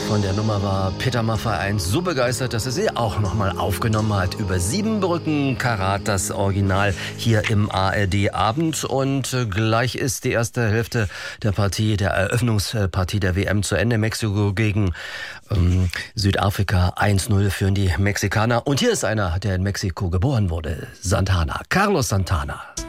Von der Nummer war Peter Maffay 1 so begeistert, dass er sie auch nochmal aufgenommen hat. Über 7 Brücken Karat, das Original hier im ARD-Abend. Und gleich ist die erste Hälfte der Partie, der Eröffnungspartie der WM zu Ende. Mexiko gegen Südafrika. 1-0 führen die Mexikaner. Und hier ist einer, der in Mexiko geboren wurde. Santana. Carlos Santana.